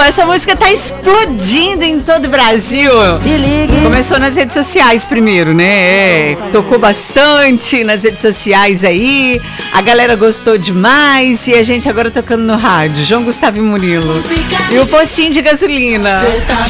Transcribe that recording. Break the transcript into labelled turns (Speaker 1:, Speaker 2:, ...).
Speaker 1: essa música tá explodindo em todo o Brasil.
Speaker 2: Se ligue.
Speaker 1: Começou nas redes sociais primeiro, né? Tocou bastante nas redes sociais aí. A galera gostou demais e a gente agora tocando no rádio. João Gustavo e Murilo. E o postinho de gasolina.